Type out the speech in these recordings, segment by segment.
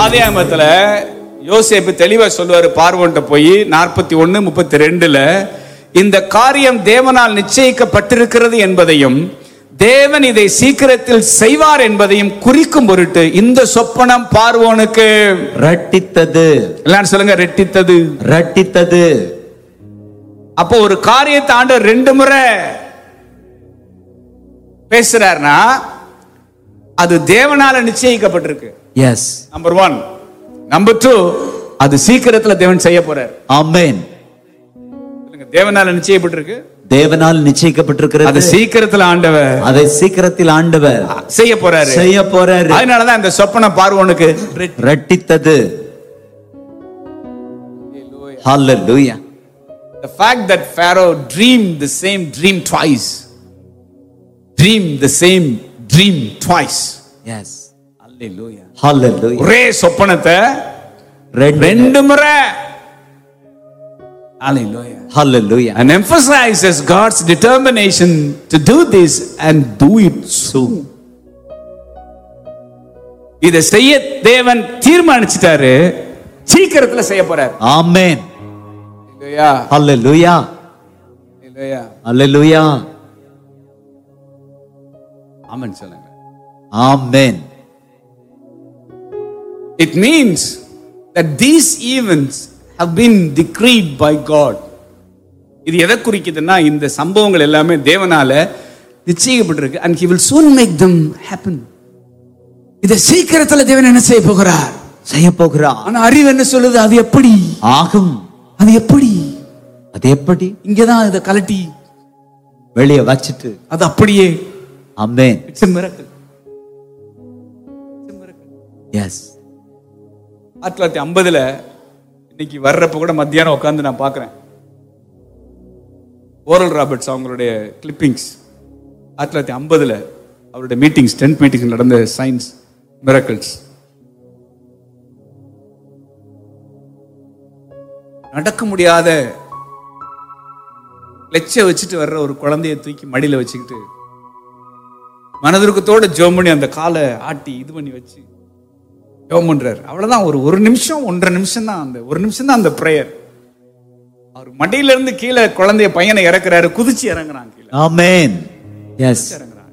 ஆதியாகமத்துல யோசேப்பு தெளிவா சொல்லுவாரு, பார்வோன்ட்ட போய் 41:32 இந்த காரியம் தேவனால் நிச்சயிக்கப்பட்டிருக்கிறது என்பதையும் தேவன் இதை சீக்கிரத்தில் செய்வார் என்பதையும் குறிக்கும் பொருட்டு இந்த சொப்பனம் பார்வோனுக்கு ரட்டித்தது. எல்லாரும் சொல்லுங்க, ரெட்டித்தது. ரட்டித்தது. அப்போ ஒரு காரியத்தை ஆண்டவர் 2 முறை பேசுறாருன்னா அது தேவனால நிச்சயிக்கப்பட்டிருக்கு. எஸ். நம்பர் 1. நம்பர் 2, அது சீக்கிரத்துல தேவன் செய்ய போறார். ஆமென். தேவனால நிச்சயிக்கப்பட்டிருக்கு, தேவனால் நிச்சயிக்கப்பட்டிருக்கிறது. அது சீக்கிரத்துல ஆண்டவர், அதை சீக்கிரத்தில் ஆண்டவர் செய்ய போறாரு. அதனாலதான் இந்த சொப்பனம் பார்வோனுக்கு ரட்டித்தது. Hallelujah. The fact that Pharaoh dreamed the same dream twice. Yes. Hallelujah. Hallelujah. ஒரே சொப்பனத்தை 2 முறை. Hallelujah. Hallelujah. And emphasizes God's determination to do this and do it soon. இதை செய்ய தேவன் தீர்மானிச்சிட்டாரு, சீக்கிரத்துல செய்ய போறார். ஆமென். ஹalleluya. ஹalleluya. ஹalleluya. ஹalleluya. ஆமென் சொல்லுங்க. ஆமென். It means that these events have been decreed by God. இது எதை குறிக்குதுன்னா, இந்த சம்பவங்கள் எல்லாமே தேவனால நிச்சயிக்கப்பட்டிருக்கு. And he will soon make them happen. இதை சீக்கிரத்துல தேவன் என்ன செய்ய போகிறார். ஆனா அறிவு என்ன சொல்லுது? அது எப்படி ஆகும்? அது எப்படி? இங்கதான் இதை கலட்டி வெளியே வச்சிட்டு அது அப்படியே. ஆமென். It's a miracle. எஸ். 1950 இன்னைக்கு வர்றப்ப கூட மத்தியானம் உட்காந்து நான் பார்க்கிறேன் ஓரல் ராபர்ட்ஸ் அவங்களுடைய கிளிப்பிங்ஸ். 1950 அவருடைய மீட்டிங்ஸ், 10th மீட்டிங்ஸ் நடந்த சயின்ஸ் மிரக்கிள்ஸ். நடக்க முடியாத லெச்ச வச்சுட்டு வர்ற ஒரு குழந்தைய தூக்கி மடியில வச்சுக்கிட்டு மனதுருக்கத்தோட ஜெபம் பண்ணி அந்த காலை ஆட்டி இது பண்ணி வச்சு ஜெபம் பண்றாரு. அவ்வளவுதான். ஒரு நிமிஷம் 1.5 நிமிஷம் தான். அந்த 1 நிமிஷம் தான் அந்த பிரேயர். அவர் மடியில இருந்து கீழே குழந்தைய பையனை இறக்குறாரு, குதிச்சு இறங்குறாங்க கீழே. ஆமென். எஸ். இறங்குறாங்க.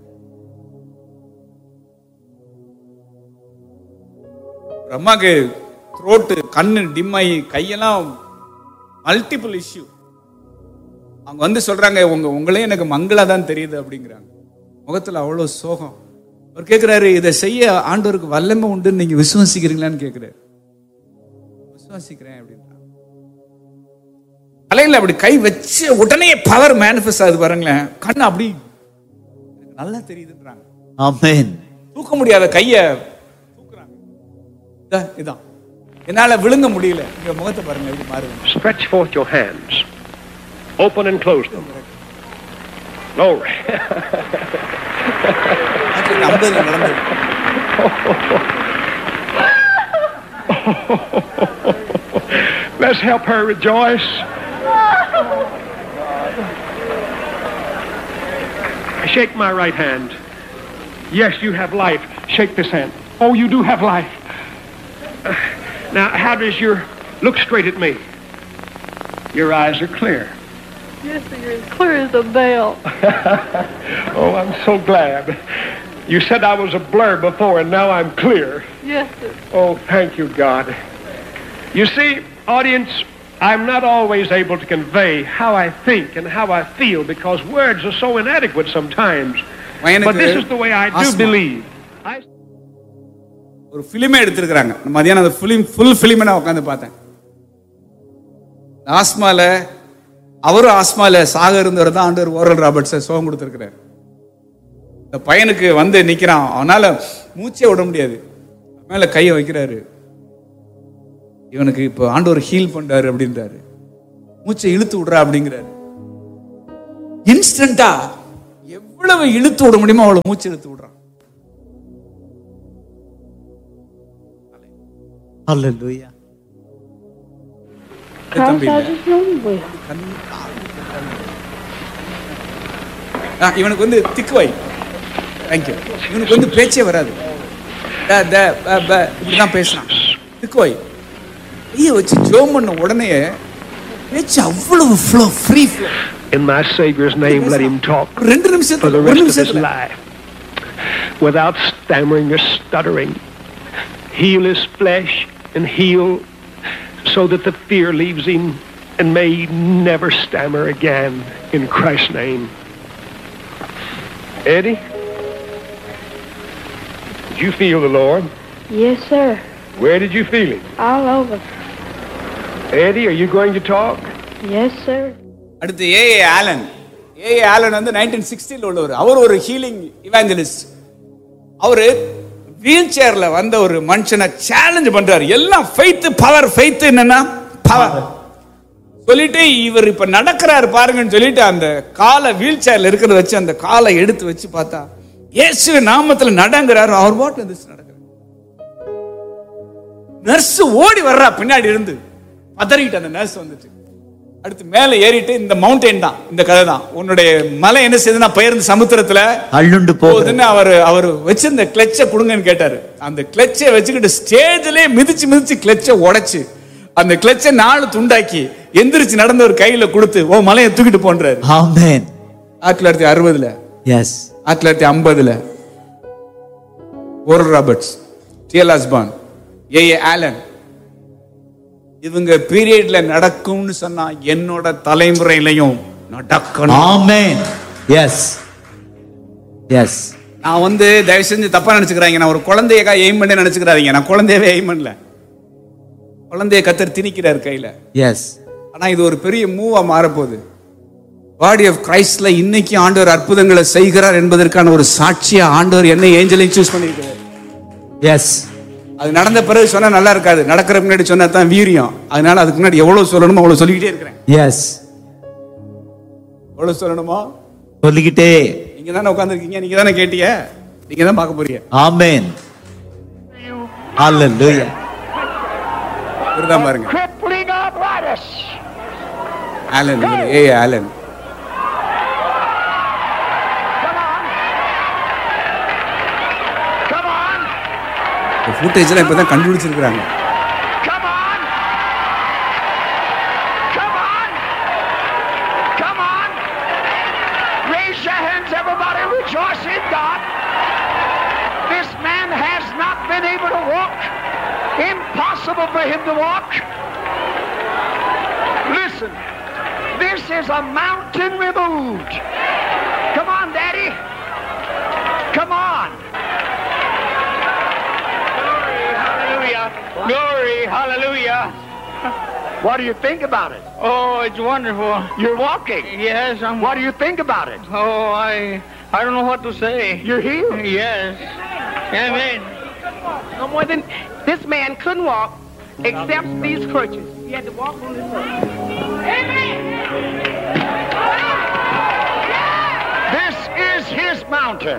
அம்மாக்கு த்ரோட்டு, கண்ணு டிம்மாயி, கையெல்லாம் மல்டிபிள் இஷ்யூ. அவங்க வந்து சொல்றாங்க, உங்களே எனக்கு மங்களா தான் தெரியுது அப்படிங்கிறாங்க. முகத்துல அவ்வளவு சோகம். அவர் கேட்கிறாரு, இதை செய்ய ஆண்டவருக்கு வல்லமை உண்டு, நீங்க விசுவாசிக்கிறீங்களான்னு கேட்கிறாரு. விசுவாசிக்கிறேன் அப்படின்றாங்க. தலையில அப்படி கை வச்ச உடனே பவர் மேனிஃபெஸ்ட் ஆகுது பாருங்களேன். கண்ணு அப்படி நல்லா தெரியுதுன்றாங்க. ஆமென். தூக்க முடியாத கைய தூக்குறாங்க. இதான் என்னால விழுங்க முடியல. இந்த முகத்தை பாருங்க எப்படி மாறுது. Stretch forth your hands. Open and close them. Glory. Let's help her rejoice. Shake my right hand. Yes, you have life. Shake this hand. Oh, you do have life. Now, how does your... Look straight at me. Your eyes are clear. Yes, sir, you're as clear as a bell. Oh, I'm so glad. You said I was a blur before, and now I'm clear. Yes, sir. Oh, thank you, God. You see, audience, I'm not always able to convey how I think and how I feel because words are so inadequate sometimes. But this is the way I do believe. ஒரு ஃபிலிமே எடுத்திருக்கிறாங்க. மதியானம் அந்த full ஃபிலிமை நான் உட்காந்து பார்த்தேன். அவரும் ஆஸ்மால சாக இருந்தவர் தான் ஆண்டவர் ஓரல் ராபர்ட்ஸை சோகம் கொடுத்துருக்கிறார். இந்த பையனுக்கு வந்து நிக்கிறான், அவனால மூச்சே விட முடியாது. மேல கையை வைக்கிறாரு. இவனுக்கு இப்போ ஆண்டவர் ஹீல் பண்றாரு அப்படின்றாரு. மூச்சை இழுத்து விடுறா அப்படிங்கிறாரு. இன்ஸ்டன்டா எவ்வளவு இழுத்து விட முடியுமோ அவ்வளவு மூச்சு இழுத்து விடுறான். Hallelujah. இவனுக்கு வந்து திக்குவாய். தேங்க்யூ. இவனுக்கு வந்து பேச்சே வராது. இப்படிதான் பேசுறான். இதுக்கோய் கையை வச்சு ஜெபம் பண்ண உடனே பேச்சு அவ்வளவு flow, free flow. In my Savior's name, let him talk 2 for நிமிஷத்துல the 1 rest of his நிமிஷத்துல life without stammering or stuttering. Heal his flesh and heal so that the fear leaves him and may he never stammer again in Christ's name. Eddie, did you feel the Lord? Yes, sir. Where did you feel him? All over. Eddie, are you going to talk? Yes, sir. அடுத்து AA Alan. AA Alan வந்து 1960 உள்ளவர். அவர் ஒரு healing இவாஞ்சலிஸ்ட். அவரு wheel சேர்ல வந்த ஒரு மனுஷனை challenge பண்றாரு. எல்லாம் ஃபெய்த் பவர், ஃபெய்த் என்னன்னா பவர் சொல்லிட்டு இவர் இப்ப நடக்கிறாரு பாருங்கன்னு சொல்லிட்டு அந்த காலை வீல் சேர்ல இருக்கிறத வச்சு அந்த காலை எடுத்து வச்சு பார்த்தா இயேசு நாமத்துல நடங்கிறாரு. அவர் பாட்டுல இருந்துச்சு நடக்கிறார். நர்ஸ் ஓடி வர்றா பின்னாடி இருந்து, பதறிட்டு அந்த நர்ஸ் வந்துட்டு அடுத்து மேல ஏறிட்டு, இந்த மவுண்டைன் தான், இந்த கதை தான், உன்னுடைய மலை என்ன செய்யுதுன்னா பெயர்ந்து சமுத்திரத்துல அள்ளுண்டு போகுதுன்னு அவர் வச்சிருந்த கிளச்சை கொடுங்கன்னு கேட்டாரு. அந்த கிளச்சை வச்சுக்கிட்டு ஸ்டேஜ்லயே மிதிச்சு கிளச்சை உடைச்சு அந்த கிளச்சை 4 துண்டாக்கி எந்திரிச்சு நடந்த ஒரு கையில கொடுத்து ஓ மலையை தூக்கிட்டு போன்றாரு. ஆமென். 1960 S 1950 oral Roberts, TL ஆஸ்பான், AA Alan இவங்க பீரியட்ல நடக்கும்னு சொன்னா என்னோட தலைமுறையிலையும் நடக்கணும். ஆமென். S S. நான் வந்து தயவு செஞ்சு தப்பா நினைச்சுக்கிறாங்க. நான் ஒரு குழந்தைய எய்ம் பண்ணி நினைச்சுக்கிறாங்க. நான் குழந்தையவே எய்ம் பண்ணல. குழந்தைய கத்தர் திணிக்கிறார் கையில. எஸ். ஆனா இது ஒரு பெரிய மூவா மாறப்போகுது. பாடி ஆஃப் கிரைஸ்ட்ல இன்னைக்கு ஆண்டவர் அற்புதங்களை செய்கிறார் என்பதற்கான ஒரு சாட்சியா ஆண்டவர் என்னை ஏஞ்சலையும் சூஸ் பண்ணியிருக்கிறார். எஸ். அது நடந்த பிறகு சொன்னா நல்லா இருக்காது. நடக்கிற முன்னாடி சொன்னா தான் வீரியம். அதனால அதுக்கு முன்னாடி எவ்வளவு சொல்லணுமோ அவ்வளவு சொல்லிக்கிட்டே இருக்கிறேன். எஸ். எவ்வளவு சொல்லணுமோ சொல்லிக்கிட்டே. நீங்க தானே உட்கார்ந்திருக்கீங்க, நீங்க தானே கேட்டீங்க, நீங்க தான் பார்க்க போறீங்க. ஆமென். ஹalleluya. இதுதான் பாருங்க. Crippling arthritis. Alan, A Alan. Come on. இந்த ஃபுட்டேஜ் எல்லாம் இப்பதான் கண்டுபிடிச்சிருக்காங்க. Come on. Come on. Come on. Raise your hands, everybody. Rejoice in God. This man has not been able to walk. Impossible for him to walk. Listen. This is a mountain removed. Come on, Daddy. Come on. Glory, hallelujah. Glory, hallelujah. What do you think about it? Oh, it's wonderful. You're walking. Yes, What do you think about it? Oh, I don't know what to say. You're healed. Yes. Amen. No more than this man couldn't walk except these crutches. He had to walk on his crutches. This is his mountain.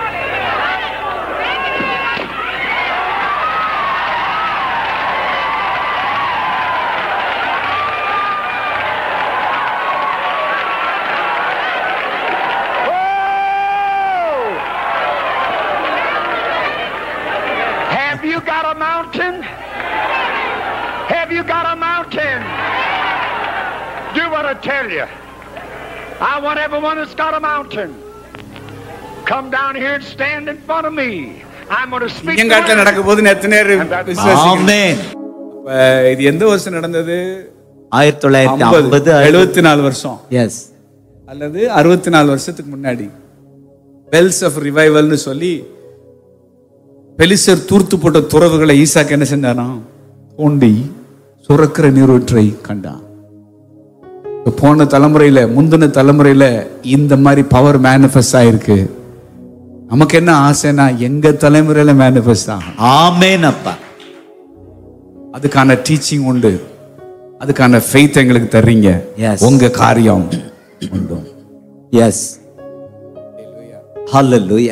Have you got a mountain? Have you got a mountain? Do what I tell you. I want everyone that's got a mountain come down here and stand in front of me. I'm going to speak. இங்கங்காட்ல நடக்க போது எத்தனை பேர் விசுவாசிக்கிறீங்க? ஆமென். இது எந்த வருஷம் நடந்தது? 1950 74 வருஷம். எஸ். அல்லது 64 வருஷத்துக்கு முன்னாடி பெல்ஸ் ஆஃப் ரிவைவல்னு சொல்லி பெலிசர் தூர்த்து போட்ட துறவுகளை ஈசாக்கு என்ன செஞ்சாராம்? தோண்டி சுரக்கிற நீரூற்றை கண்டான். போன தலைமுறையில முந்தின தலைமுறையில இந்த மாதிரி பவர் மேனிஃபெஸ்ட் ஆயிருக்கு. நமக்கு என்ன ஆசைனா எங்க தலைமுறையில மேனிஃபெஸ்ட் ஆகும். ஆமென் அப்பா. அதுக்கான டீச்சிங் உண்டு, அதுக்கான ஃபெய்த் எங்களுக்கு தர்றீங்க. Yes. உங்க காரியம் உண்டு. எஸ். ஹalleluya.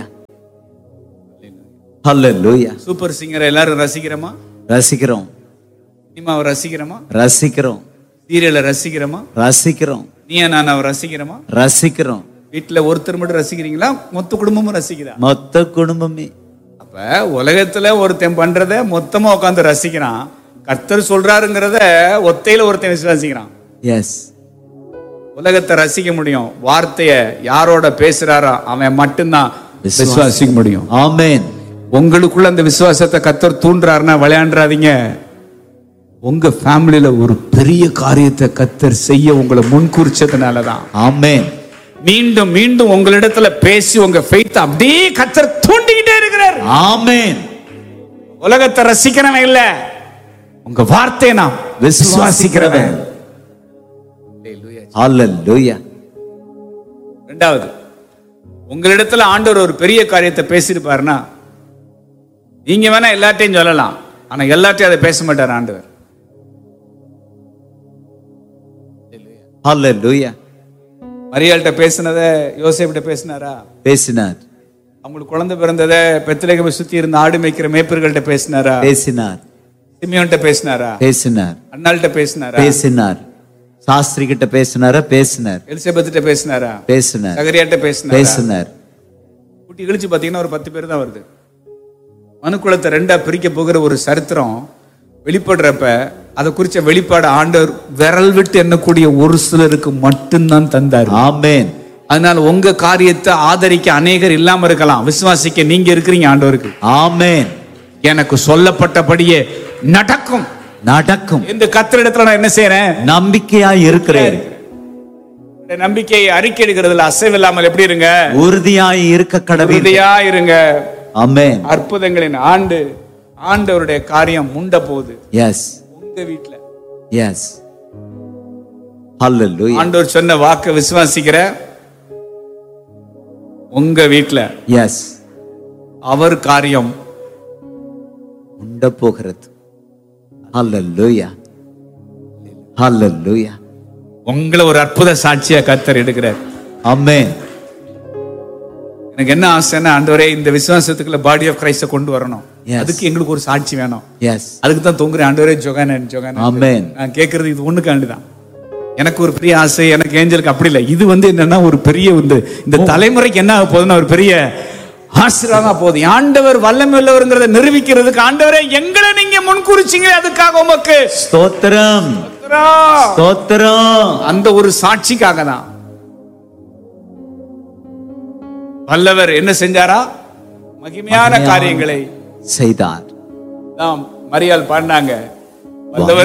ஹalleluya. சூப்பர் சிங்கரை எல்லாரும் ரசிக்கிறோமா? ரசிக்கிறோம். சினிமாவை ரசிக்கிறோமா? ரசிக்கிறோம். சீரியலை ரசிக்கிறோமா? ரசிக்கிறோம். நீயா நான் ரசிக்கிறோமா? ரசிக்கிறோம். வீட்டுல ஒருத்தர் மட்டும் ரசிக்கிறீங்களா? மொத்த குடும்பமும் ரசிக்கிறா? மொத்த குடும்பமே. அப்ப உலகத்துல ஒருத்தன் பண்றத மொத்தமா உட்கார்ந்து ரசிக்கிறான். கர்த்தர் சொல்றாருங்கிறத ஒத்தையில ஒருத்தன் விசுவாசிக்கிறான். எஸ். உலகத்தை ரசிக்க முடியும், வார்த்தைய யாரோட பேசுறாரோ அவன் மட்டும்தான் விசுவாசிக்க முடியும். ஆமென். உங்களுக்குள்ள அந்த விசுவாசத்தை கர்த்தர் தூண்டுறாருன்னா விளையாண்டுறாதீங்க. உங்க ஃபேமிலியில ஒரு பெரிய காரியத்தை கர்த்தர் செய்ய உங்களை முன்குறிச்சதுனாலதான். ஆமென். மீண்டும் மீண்டும் உங்களிடத்துல பேசி உங்க ஃபெய்த் அப்படியே கர்த்தர் தூண்டிக்கிட்டே இருக்கிறார். ஆமென். உலகத்தை ரசிக்கிறவன் இல்ல, உங்க வார்த்தையை நான் விசுவாசிக்கிறவன். ஹல்லேலூயா. இரண்டாவது, உங்களிடத்துல ஆண்டவர் ஒரு பெரிய காரியத்தை பேசியிருப்பாருன்னா நீங்க வேணா எல்லாத்தையும் சொல்லலாம், ஆனா எல்லாத்தையும் அதை பேச மாட்டார் ஆண்டவர். ஹல்லேலூயா. மரியாள்கிட்ட பேசினத யோசேப்கிட்ட பேசினாரா? பேசினார். அவங்களுக்கு குழந்தை பிறந்ததை பெத்லகேமை சுத்தி இருந்த ஆடு மேய்க்கிற மேய்ப்பர்கள்ட்ட பேசினாரா? பேசினார். சிமியோன்ட்ட பேசினாரா? பேசினார். அன்னாள்கிட்ட பேசினாரா? பேசினார். சாஸ்திரி கிட்ட பேசினாரா? பேசினார். எலிசபெத்திட்ட பேசினாரா? பேசினார். சகரியாட்ட பேசினாரா? பேசினார். கூட்டி கழிச்சு பாத்தீங்கன்னா ஒரு 10 பேர் தான் வருது. மனுக்குலத்தை 2ஆ பிரிக்க போகிற ஒரு சரித்திரம் வெளிப்படுறப்ப அதை குறிச்ச வெளிப்பாடு ஆண்டவர் விரல் விட்டு எண்ணக்கூடிய ஒரு சிலருக்கு மட்டும்தான் தந்தார். ஆமென். அதனால உங்க காரியத்தை ஆதரிக்க அநேகர் இல்லாம இருக்கலாம், விசுவாசிக்க நீங்க இருக்கிறீங்க ஆண்டவருக்கு. ஆமென். எனக்கு சொல்லப்பட்டபடியே நடக்கும். நடக்கும். இந்த கர்த்தரிடத்துல நான் என்ன செய்யறேன்? நம்பிக்கையாய் இருக்கிறேன். நம்பிக்கையை அறிக்கை எடுக்கிறதுல அசைவில்லாமல் எப்படி இருங்க? உறுதியாய் இருக்க கடவுள். உறுதியா இருங்க. ஆமென். அற்புதங்களின் ஆண்டு, ஆண்டவருடைய காரியம் முண்ட போகுது. எஸ். உங்க வீட்டுல. எஸ். ஹல்லேலூயா. ஆண்டவர் சொன்ன வாக்கை விசுவாசிக்கிற உங்க வீட்டுல எஸ். அவர் காரியம் உண்ட போகிறது. ஹல்லேலூயா. ஹல்லேலூயா. உங்களை ஒரு அற்புத சாட்சியா கர்த்தர் எடுக்கிறார். ஆமென். எனக்கு என்ன ஆசைன்னா, ஆண்டவரே இந்த விசுவாசத்துக்குள்ள பாடி ஆஃப் கிரைஸ்ட கொண்டு வரணும். அதுக்கு எங்களுக்கு ஒரு சாட்சி வேணும். எஸ். அதுக்கு தான் தொங்குறேன். ஆண்டவரே ஜோகானன் ஜோகானன். ஆமென். நான் கேட்கறது இது ஒண்ணுக்காண்டிதான். எனக்கு ஒரு பெரிய ஆசை, எனக்கு ஏஞ்சலுக்கு அப்படி இல்லை. இது என்னன்னா ஒரு பெரிய இந்த தலைமுறைக்கு என்ன ஆக போகுதுன்னா ஒரு பெரிய ஆசீர்வாதமா போகுது. ஆண்டவர் வல்லமை உள்ளவர்ங்கிறத நிரூபிக்கிறதுக்கு ஆண்டவரே எங்களை நீங்க முன்குறிச்சிங்க, அதுக்காக உமக்கு ஸ்தோத்திரம். ஸ்தோத்திரம். அந்த ஒரு சாட்சிக்காக தான் வல்லவர் என்ன செஞ்சாரா? மகிமையான காரியங்களை செய்தார். மரியாள் பாடினாங்க. வல்லவர்